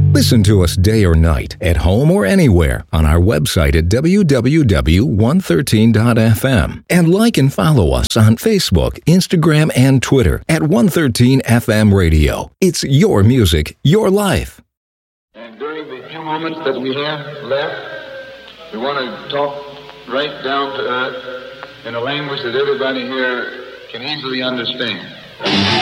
Listen to us day or night, at home or anywhere, on our website at www.113.fm. And like and follow us on Facebook, Instagram, and Twitter at 113FM Radio. It's your music, your life. And during the few moments that we have left, we want to talk right down to earth in a language that everybody here can easily understand.